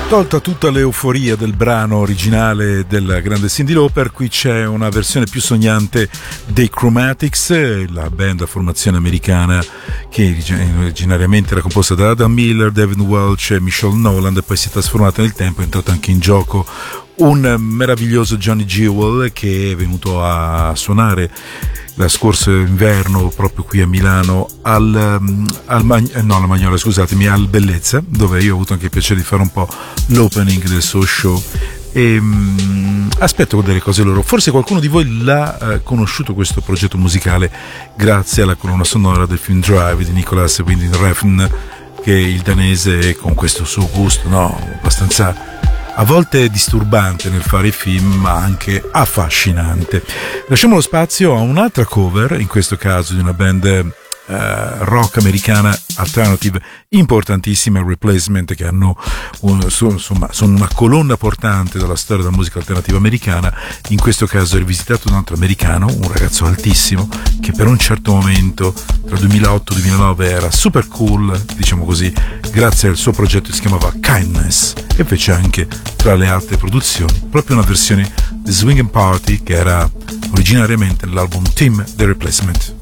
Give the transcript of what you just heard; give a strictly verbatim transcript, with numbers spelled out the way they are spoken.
Tolta tutta l'euforia del brano originale del grande Cyndi Lauper, qui c'è una versione più sognante dei Chromatics, la band a formazione americana che originariamente era composta da Adam Miller, David Welch e Michelle Noland, e poi si è trasformata nel tempo, è entrato anche in gioco un meraviglioso Johnny Jewel che è venuto a suonare la scorso inverno proprio qui a Milano al, al Mag- no, alla Magnolia, scusatemi, al Bellezza, dove io ho avuto anche il piacere di fare un po' l'opening del suo show e um, aspetto delle cose loro. Forse qualcuno di voi l'ha uh, conosciuto questo progetto musicale grazie alla colonna sonora del film Drive di Nicolas Winding Refn, che è il danese con questo suo gusto, no, abbastanza a volte disturbante nel fare i film, ma anche affascinante. Lasciamo lo spazio a un'altra cover, in questo caso di una band eh, rock americana alternative importantissima, Replacement, che hanno un, sono, insomma, sono una colonna portante della storia della musica alternativa americana. In questo caso è rivisitato un altro americano, un ragazzo altissimo, che per un certo momento tra duemilaotto e duemilanove era super cool, diciamo così, grazie al suo progetto che si chiamava Kindness, e fece anche tra le altre produzioni proprio una versione di Swingin' Party che era originariamente nell'album Team The Replacement.